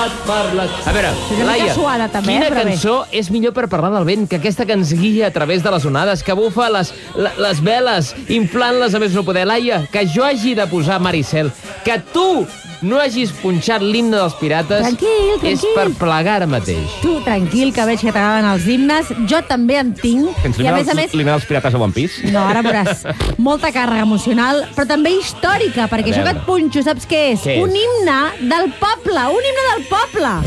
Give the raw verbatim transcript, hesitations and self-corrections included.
les perles... A veure, una Laia, mica suada, també, quina però bé. cançó és millor per parlar del vent que aquesta que ens guia a través de les onades, que bufa les, la- les veles, inflant-les a més no poder. Laia, que jo hagi de posar Maricel, que tu no hagis punxat l'himne dels pirates, Tranquil, és tranquil. per plegar ara mateix. Tu, tranquil, que veig que t'agraden els himnes. Jo també en tinc. Tens I a més a més... l'himne dels pirates a One Piece? No, ara veuràs. Molta càrrega emocional, però també històrica, perquè A això que veure. et punxo, saps què és? Què és? Un himne del poble, un himne del poble.